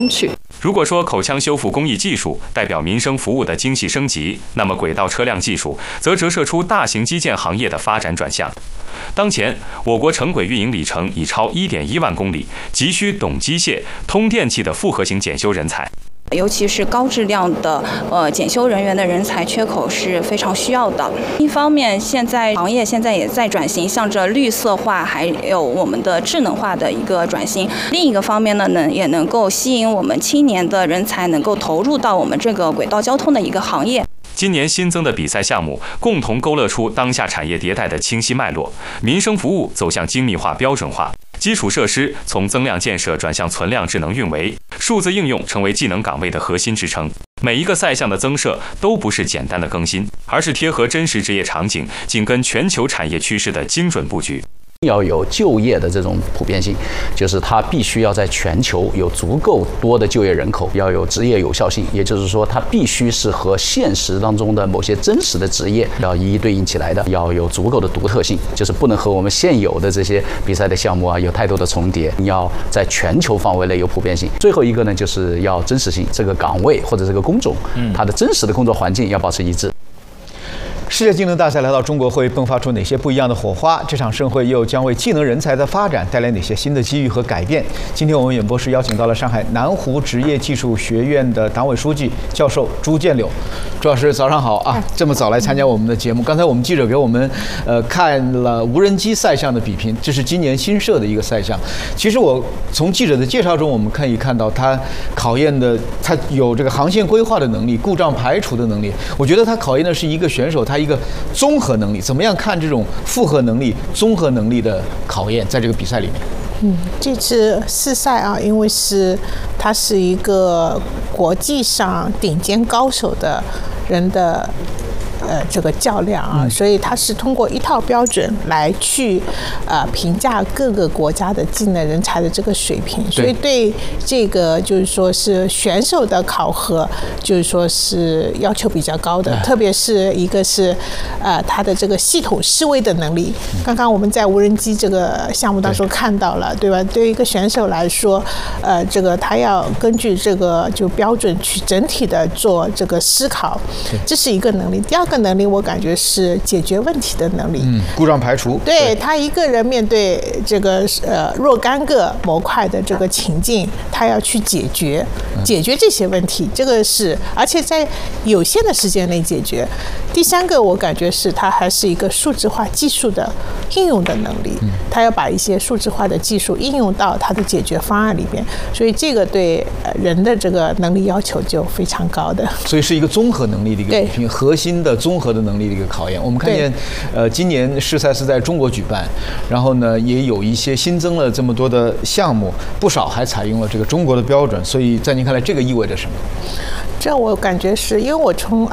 去。 如果说口腔修复工艺技术代表民生服务的精细升级，那么轨道车辆技术则折射出大型基建行业的发展转向。当前，我国城轨运营里程已超1.1万公里，急需懂机械、通电气的复合型检修人才。 尤其是高质量的检修人员的人才缺口是非常需要的。一方面，行业现在也在转型，向着绿色化，还有我们的智能化的一个转型。另一个方面呢，也能够吸引我们青年的人才能够投入到我们这个轨道交通的一个行业。 今年新增的比赛项目，共同勾勒出当下产业迭代的清晰脉络。民生服务走向精密化、标准化，基础设施从增量建设转向存量智能运维，数字应用成为技能岗位的核心支撑。每一个赛项的增设都不是简单的更新，而是贴合真实职业场景、紧跟全球产业趋势的精准布局。 要有就业的这种普遍性，就是它必须要在全球有足够多的就业人口，要有职业有效性，也就是说，它必须是和现实当中的某些真实的职业要一一对应起来的，要有足够的独特性，就是不能和我们现有的这些比赛的项目啊有太多的重叠，要在全球范围内有普遍性。最后一个呢，就是要真实性，这个岗位或者这个工种，它的真实的工作环境要保持一致。 世界技能大赛来到中国会迸发出哪些不一样的火花？这场盛会又将为技能人才的发展带来哪些新的机遇和改变？今天我们演播室邀请到了上海南湖职业技术学院的党委书记、教授朱建柳。朱老师，早上好啊！这么早来参加我们的节目。刚才我们记者给我们看了无人机赛项的比拼，这是今年新设的一个赛项。其实我从记者的介绍中，我们可以看到它考验的，它有这个航线规划的能力、故障排除的能力。我觉得它考验的是一个选手他一个综合能力，怎么样看这种复合能力、综合能力的考验，在这个比赛里面。 这次试赛啊，因为它是一个国际上顶尖高手的人的这个较量啊，所以它是通过一套标准来去评价各个国家的技能人才的这个水平，所以对这个就是说是选手的考核，就是说是要求比较高的，特别是一个是他的这个系统思维的能力。刚刚我们在无人机这个项目当中看到了，对吧？对于一个选手来说，这个他要根据这个就标准去整体的做这个思考，这是一个能力。第二个能力我感觉是解决问题的能力， 故障排除。 对，他一个人面对这个若干个模块的这个情境，他要去解决这些问题，这个是而且在有限的时间内解决。第三个我感觉是他还是一个数字化技术的应用的能力，他要把一些数字化的技术应用到他的解决方案里边，所以这个对人的这个能力要求就非常高的。 所以是一个综合能力的一个比拼，核心的综合的能力的一个考验。我们看见，今年试赛是在中国举办，然后呢，也有一些新增了这么多的项目，不少还采用了这个中国的标准。所以在您看来，这个意味着什么？ 这我感觉是因为我从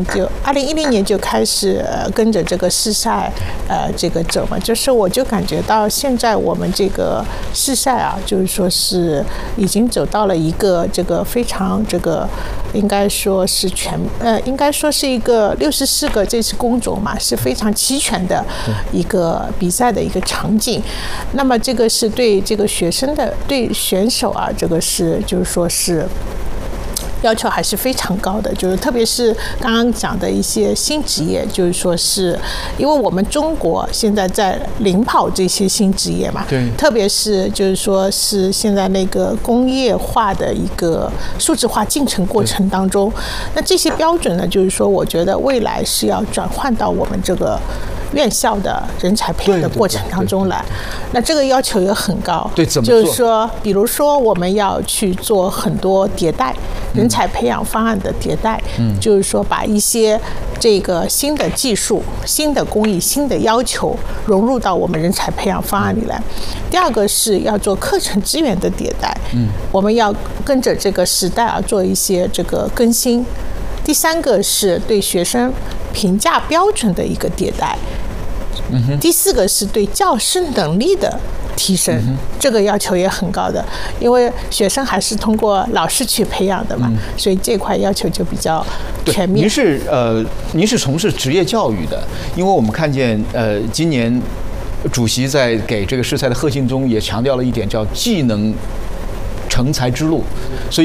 2010年就开始跟着这个试赛这个走嘛，就是我就感觉到现在我们这个试赛啊，就是说是已经走到了一个这个非常这个应该说是应该说是一个64个这次工种嘛，是非常齐全的一个比赛的一个场景。那么这个是对这个对选手啊，这个是就是说是要求还是非常高的，就是特别是刚刚讲的一些新职业，就是说是因为我们中国现在在领跑这些新职业嘛，对，特别是就是说是现在那个工业化的一个数字化进程过程当中，那这些标准呢，就是说我觉得未来是要转换到我们这个院校的人才培养的过程当中来，那这个要求也很高。对，怎么做？就是说，比如说我们要去做很多迭代，人才培养方案的迭代，就是说把一些这个新的技术、新的工艺、新的要求融入到我们人才培养方案里来。第二个是要做课程资源的迭代，我们要跟着这个时代啊做一些这个更新。第三个是对学生评价标准的一个迭代，第四个是对教师能力的提升，这个要求也很高的，因为学生还是通过老师去培养的嘛，所以这块要求就比较全面。 您是从事职业教育的，因为我们看见今年主席在给这个试赛的贺信中也强调了一点，叫技能成才之路，所以